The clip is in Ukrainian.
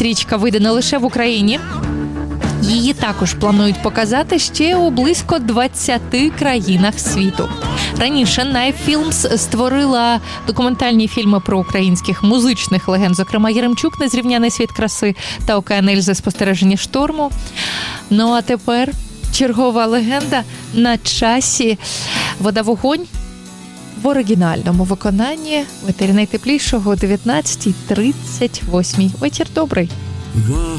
стрічка вийде не лише в Україні. Її також планують показати ще у близько 20 країнах світу. Раніше Knife Films створила документальні фільми про українських музичних легенд, зокрема Єремчук «Незрівняний світ краси» та «Океан Ельзи. Спостереження шторму». Ну а тепер чергова легенда на часі «Вода вогонь» в оригінальному виконанні в етері найтеплішого о 19:38. Вечір добрий.